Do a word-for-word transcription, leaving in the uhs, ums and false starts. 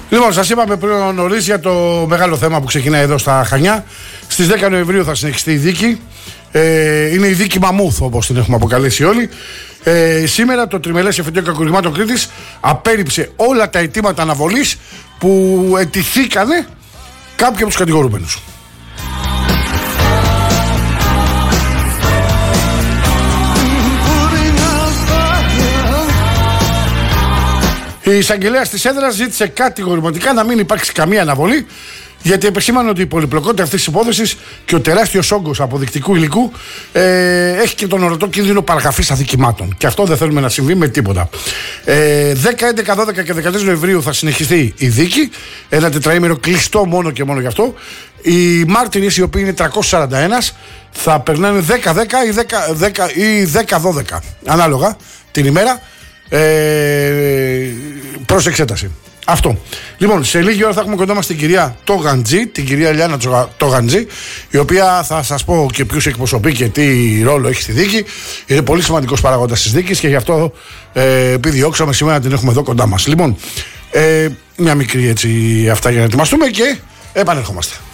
Λοιπόν, σας είπαμε πριν νωρίς για το μεγάλο θέμα που ξεκινάει εδώ στα Χανιά. Στις δέκα Νοεμβρίου θα συνεχιστεί η δίκη. Ε, είναι η δίκη Μαμούθ, όπως την έχουμε αποκαλέσει όλοι. Ε, σήμερα το Τριμελές Εφετείο Κακουργημάτων Κρήτης απέρριψε όλα τα αιτήματα αναβολής που ετηθήκανε κάποιοι από τους κατηγορούμενους. Η εισαγγελέας της έδρας ζήτησε κατηγορηματικά να μην υπάρξει καμία αναβολή, γιατί επεσήμανε ότι η πολυπλοκότητα αυτής της υπόθεσης και ο τεράστιος όγκος αποδεικτικού υλικού ε, έχει και τον ορατό κίνδυνο παραγραφής αδικημάτων. Και αυτό δεν θέλουμε να συμβεί με τίποτα. Ε, δέκα, έντεκα, δώδεκα και δεκατρείς Νοεμβρίου θα συνεχιστεί η δίκη. Ένα τετραήμερο κλειστό μόνο και μόνο γι' αυτό. Οι μάρτυρες, οι οποίοι είναι τριακόσιοι σαράντα ένα, θα περνάνε δέκα δέκα ή δέκα δώδεκα ανάλογα την ημέρα. Ε, προς εξέταση. Αυτό. Λοιπόν, σε λίγη ώρα θα έχουμε κοντά μας την κυρία Τόγαντζή, την κυρία Λιάννα Τόγαντζή, η οποία θα σας πω και ποιους εκπροσωπεί και τι ρόλο έχει στη δίκη. Είναι πολύ σημαντικός παράγοντας της δίκης και γι' αυτό ε, επιδιώξαμε σήμερα να την έχουμε εδώ κοντά μας. Λοιπόν, ε, μια μικρή έτσι αυτά για να ετοιμαστούμε και επανερχόμαστε.